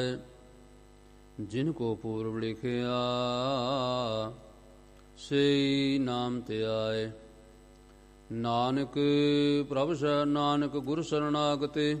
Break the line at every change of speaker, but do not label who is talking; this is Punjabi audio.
ਜਿਨ ਕੋ ਪੂਰਬ ਲਿਖਿਆ ਸਈ ਨਾਮ ਤੇ ਆਏ। ਨਾਨਕ ਪ੍ਰਭ ਨਾਨਕ ਗੁਰ ਸਰਨਾਗਤੇ